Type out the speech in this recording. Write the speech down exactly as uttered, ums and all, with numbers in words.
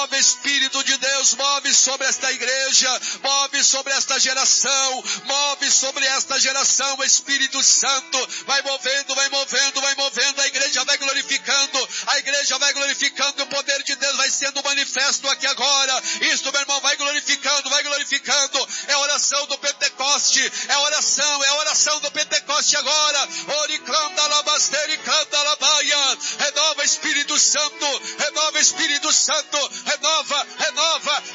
Move, Espírito de Deus, move sobre esta igreja, move sobre esta geração, move sobre esta geração, Espírito Santo, vai movendo, vai movendo, vai movendo, a igreja vai glorificando, a igreja vai glorificando, o poder de Deus vai sendo manifesto aqui agora. Isto, meu irmão, vai glorificando, vai glorificando, é a oração do Pentecoste, é a oração, é a oração do Pentecoste agora. Oricanda labasteira e canta labaia, renova, Espírito Santo, renova, Espírito Santo, renova, renova,